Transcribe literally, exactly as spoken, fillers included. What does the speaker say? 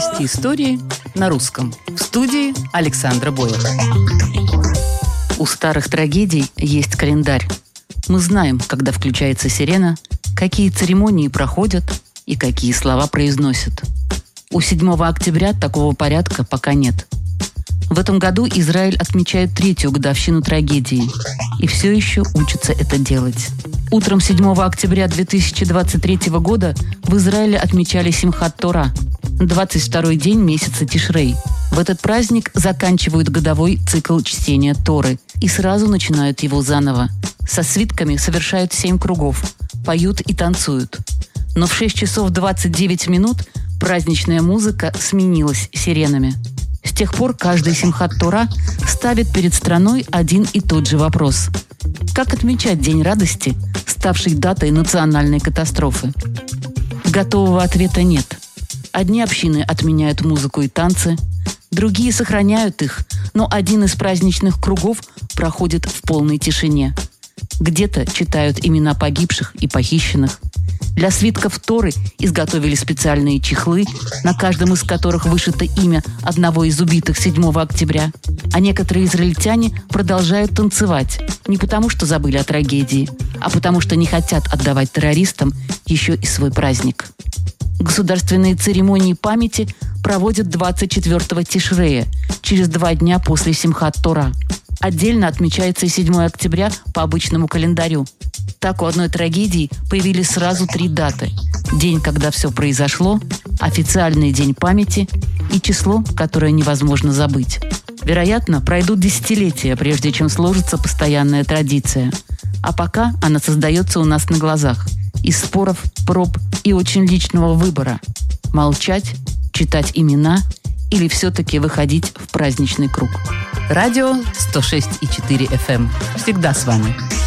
Части истории на русском. В студии Александра Боева. У старых трагедий есть календарь. Мы знаем, когда включается сирена, какие церемонии проходят и какие слова произносят. У седьмого октября такого порядка пока нет. В этом году Израиль отмечает третью годовщину трагедии и все еще учится это делать. Утром седьмого октября две тысячи двадцать третьего года в Израиле отмечали Симхат Тора, двадцать второй день месяца Тишрей. В этот праздник заканчивают годовой цикл чтения Торы и сразу начинают его заново. Со свитками совершают семь кругов, поют и танцуют. Но в шесть часов двадцать девять минут праздничная музыка сменилась сиренами. С тех пор каждый Симхат Тора ставит перед страной один и тот же вопрос. Как отмечать День радости, ставший датой национальной катастрофы? Готового ответа нет. Одни общины отменяют музыку и танцы, другие сохраняют их, но один из праздничных кругов проходит в полной тишине. Где-то читают имена погибших и похищенных. Для свитков Торы изготовили специальные чехлы, на каждом из которых вышито имя одного из убитых седьмого октября. А некоторые израильтяне продолжают танцевать не потому, что забыли о трагедии, а потому, что не хотят отдавать террористам еще и свой праздник. Государственные церемонии памяти проводят двадцать четвёртого Тишрея, через два дня после Симхат Тора. Отдельно отмечается и седьмого октября по обычному календарю. Так у одной трагедии появились сразу три даты. День, когда все произошло, официальный день памяти и число, которое невозможно забыть. Вероятно, пройдут десятилетия, прежде чем сложится постоянная традиция. А пока она создается у нас на глазах. Из споров, проб и очень личного выбора. Молчать, читать имена или все-таки выходить в праздничный круг. Радио сто шесть и четыре эф эм. Всегда с вами.